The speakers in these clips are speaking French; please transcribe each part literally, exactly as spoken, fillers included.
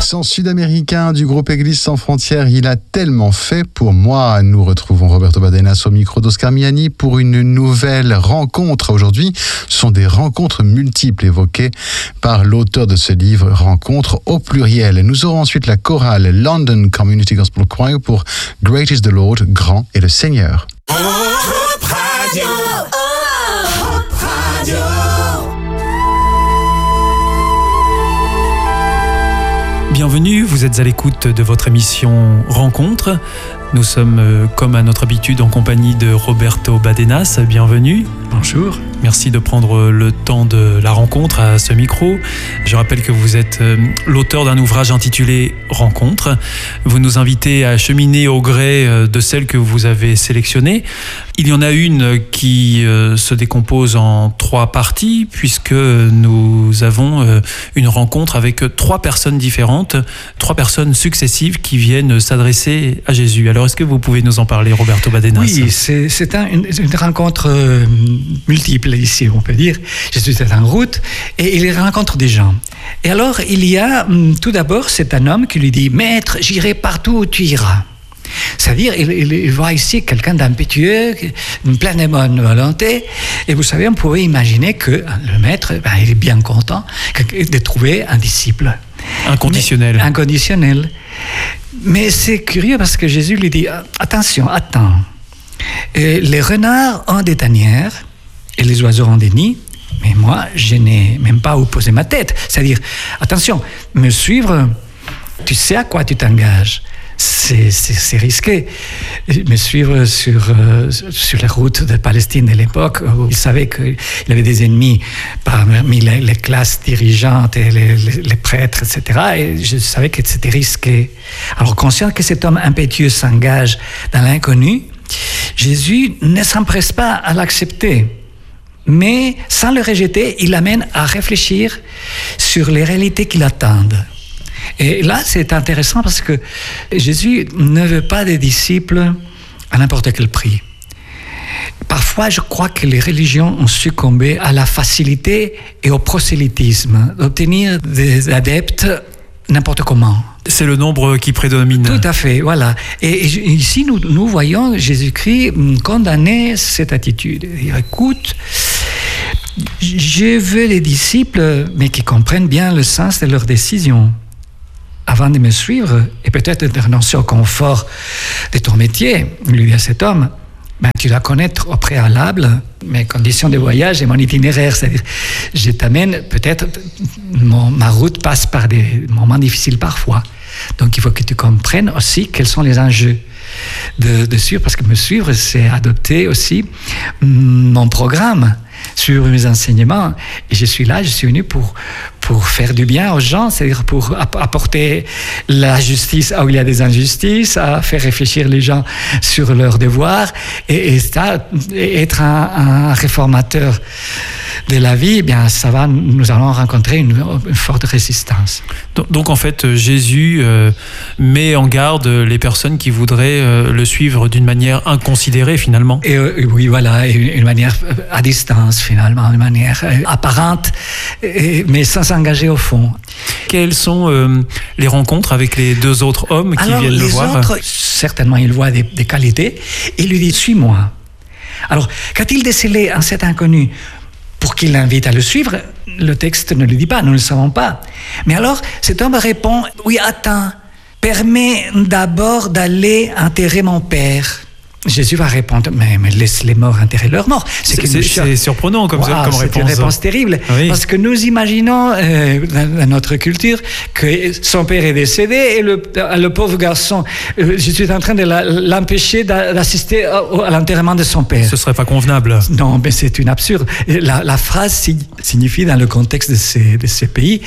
l'accent sud-américain du groupe Église sans frontières, il a tellement fait pour moi. Nous retrouvons Roberto Badenas au micro d'Oscar Miani pour une nouvelle rencontre. Aujourd'hui, ce sont des rencontres multiples évoquées par l'auteur de ce livre, Rencontres au pluriel. Nous aurons ensuite la chorale London Community Gospel Choir pour Great is the Lord, grand est le Seigneur. Hope Radio. Hope Radio. Bienvenue, vous êtes à l'écoute de votre émission Rencontre. Nous sommes, comme à notre habitude, en compagnie de Roberto Badenas. Bienvenue. Bonjour. Merci de prendre le temps de la rencontre à ce micro. Je rappelle que vous êtes l'auteur d'un ouvrage intitulé Rencontre. Vous nous invitez à cheminer au gré de celles que vous avez sélectionnées. Il y en a une qui se décompose en trois parties, puisque nous avons une rencontre avec trois personnes différentes, trois personnes successives qui viennent s'adresser à Jésus. Alors, est-ce que vous pouvez nous en parler, Roberto Badenas ? Oui, c'est, c'est un, une, une rencontre euh, multiple ici, on peut dire. Jésus est en route et il rencontre des gens. Et alors, il y a, tout d'abord, c'est un homme qui lui dit « Maître, j'irai partout où tu iras ». C'est-à-dire, il, il, il voit ici quelqu'un d'impétueux, plein de bonne volonté. Et vous savez, on pourrait imaginer que le maître, ben, il est bien content de trouver un disciple. Inconditionnel. Mais, inconditionnel. Mais c'est curieux parce que Jésus lui dit « Attention, attends. Et les renards ont des tanières et les oiseaux ont des nids. Mais moi, je n'ai même pas où poser ma tête. C'est-à-dire, attention, me suivre, tu sais à quoi tu t'engages. C'est, c'est, c'est risqué. Me suivre sur, euh, sur les routes de Palestine de l'époque, où il savait qu'il avait des ennemis parmi les, les classes dirigeantes et les, les, les prêtres, et cetera. Et je savais que c'était risqué. Alors, conscient que cet homme impétueux s'engage dans l'inconnu, Jésus ne s'empresse pas à l'accepter. Mais sans le rejeter, il l'amène à réfléchir sur les réalités qui l'attendent. Et là, c'est intéressant parce que Jésus ne veut pas des disciples à n'importe quel prix. Parfois, je crois que les religions ont succombé à la facilité et au prosélytisme, d'obtenir des adeptes n'importe comment. C'est le nombre qui prédomine. Tout à fait, voilà. Et, et ici, nous, nous voyons Jésus-Christ condamner cette attitude. Il dit, écoute, je veux des disciples, mais qui comprennent bien le sens de leurs décisions. Avant de me suivre, et peut-être de renoncer au confort de ton métier, lui dit à cet homme, ben, tu dois connaître au préalable mes conditions de voyage et mon itinéraire. C'est-à-dire, je t'amène, peut-être, mon, ma route passe par des moments difficiles parfois. Donc, il faut que tu comprennes aussi quels sont les enjeux de, de suivre, parce que me suivre, c'est adopter aussi mon programme, suivre mes enseignements. Et je suis là, je suis venu pour, pour faire du bien aux gens, c'est-à-dire pour apporter la justice là où il y a des injustices, à faire réfléchir les gens sur leurs devoirs, et, et ça, être un, un réformateur de la vie, eh bien, ça va, nous allons rencontrer une, une forte résistance. Donc, donc, en fait, Jésus euh, met en garde les personnes qui voudraient euh, le suivre d'une manière inconsidérée, finalement. Et, euh, oui, voilà, une, une manière à distance, finalement, une manière euh, apparente, et, mais sans s'engager au fond. Quelles sont euh, les rencontres avec les deux autres hommes qui Alors, viennent le les voir ? Autres, certainement, ils voient des, des qualités, et il lui dit « Suis-moi ». Alors, qu'a-t-il décelé en cet inconnu pour qu'il l'invite à le suivre? Le texte ne le dit pas, nous ne le savons pas. Mais alors, cet homme répond « Oui, attends, permets d'abord d'aller enterrer mon père ». Jésus va répondre, mais, mais laisse les morts enterrer leurs morts. C'est, c'est, c'est surprenant comme, wow, comme réponse. C'est une réponse terrible, oui. Parce que nous imaginons euh, dans notre culture que son père est décédé et le, le pauvre garçon, euh, je suis en train de la, l'empêcher d'assister à, à l'enterrement de son père. Ce serait pas convenable. Non, mais c'est une absurde. La, la phrase signifie dans le contexte de ces, de ces pays,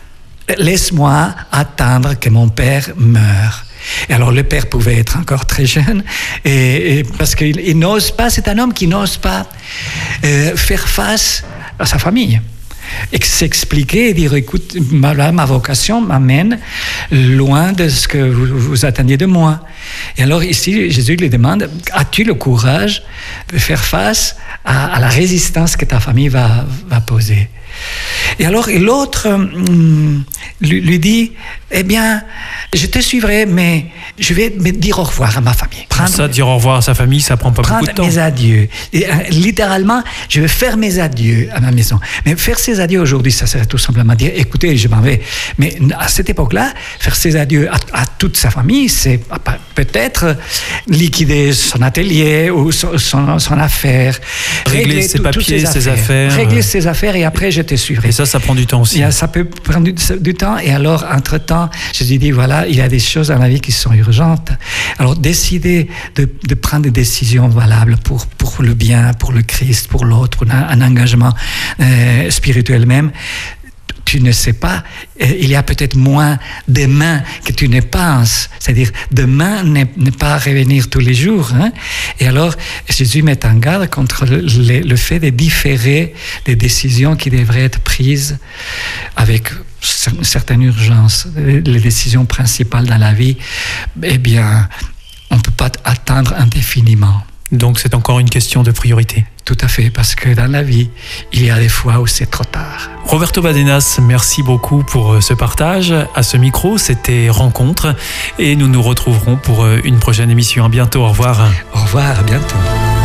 laisse-moi attendre que mon père meure. Et alors le père pouvait être encore très jeune, et, et parce qu'il il n'ose pas, c'est un homme qui n'ose pas euh, faire face à sa famille. Et s'expliquer et dire, écoute, ma, ma vocation m'amène loin de ce que vous, vous attendiez de moi. Et alors ici, Jésus lui demande, as-tu le courage de faire face à, à la résistance que ta famille va, va poser? Et alors, et l'autre hum, lui, lui dit, eh bien, je te suivrai, mais je vais me dire au revoir à ma famille. Prendre, ça, dire au revoir à sa famille, ça prend pas beaucoup de temps. Prendre mes adieux. Et, euh, littéralement, je vais faire mes adieux à ma maison. Mais faire ses adieux aujourd'hui, ça serait tout simplement dire, écoutez, je m'en vais. Mais à cette époque-là, faire ses adieux à, à toute sa famille, c'est peut-être liquider son atelier ou son, son, son affaire. Régler, régler ses tout, papiers, ses affaires. ses affaires. Régler ses affaires et après, je te suivrai. Et ça, ça prend du temps aussi. Et ça peut prendre du, du temps. Et alors, entre-temps, je lui dis, voilà, il y a des choses dans la vie qui sont urgentes. Alors, décider de, de prendre des décisions valables pour, pour le bien, pour le Christ, pour l'autre, un, un engagement euh, spirituel même. Tu ne sais pas, il y a peut-être moins demain que tu ne penses. C'est-à-dire, demain n'est, n'est pas revenir tous les jours. Hein? Et alors, Jésus met en garde contre le, le, le fait de différer des décisions qui devraient être prises avec une certaine urgence. Les décisions principales dans la vie, eh bien, on ne peut pas attendre indéfiniment. Donc, c'est encore une question de priorité. Tout à fait, parce que dans la vie, il y a des fois où c'est trop tard. Roberto Badenas, merci beaucoup pour ce partage. À ce micro, c'était Rencontre et nous nous retrouverons pour une prochaine émission. À bientôt, au revoir. Au revoir, à bientôt.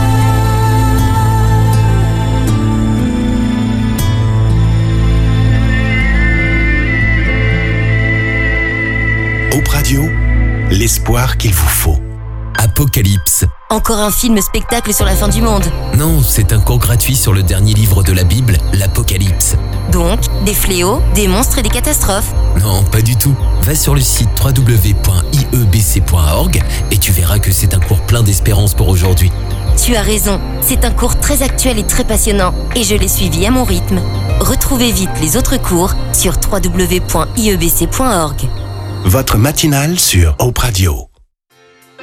Hope Radio, l'espoir qu'il vous faut. Apocalypse. Encore un film-spectacle sur la fin du monde. Non, c'est un cours gratuit sur le dernier livre de la Bible, l'Apocalypse. Donc, des fléaux, des monstres et des catastrophes. Non, pas du tout. Va sur le site w w w point i e b c point org et tu verras que c'est un cours plein d'espérance pour aujourd'hui. Tu as raison, c'est un cours très actuel et très passionnant, et je l'ai suivi à mon rythme. Retrouvez vite les autres cours sur w w w point i e b c point org. Votre matinale sur Hope Radio.